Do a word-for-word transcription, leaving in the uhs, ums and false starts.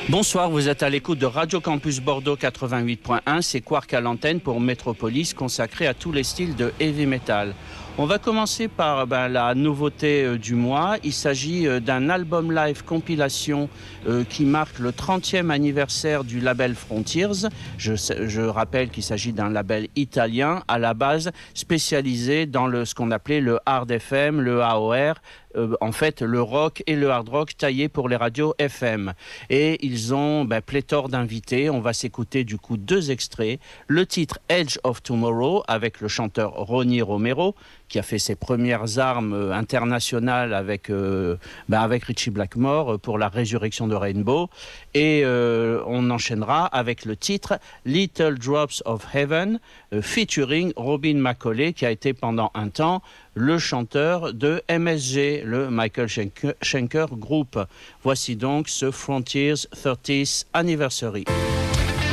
Bonsoir, vous êtes à l'écoute de Radio Campus Bordeaux quatre-vingt-huit point un, c'est Quark à l'antenne pour Métropolis, consacré à tous les styles de heavy metal. On va commencer par ben, la nouveauté euh, du mois. Il s'agit euh, d'un album live compilation euh, qui marque le trentième anniversaire du label Frontiers. Je, je rappelle qu'il s'agit d'un label italien à la base spécialisé dans le, ce qu'on appelait le hard F M, le A O R, euh, en fait le rock et le hard rock taillés pour les radios F M. Et ils ont ben, pléthore d'invités. On va s'écouter du coup deux extraits. Le titre Edge of Tomorrow avec le chanteur Ronnie Romero, qui a fait ses premières armes euh, internationales avec, euh, ben avec Ritchie Blackmore pour la résurrection de Rainbow. Et euh, on enchaînera avec le titre Little Drops of Heaven, euh, featuring Robin McAuley, qui a été pendant un temps le chanteur de M S G, le Michael Schenker, Schenker Group. Voici donc ce Frontiers thirtieth Anniversary.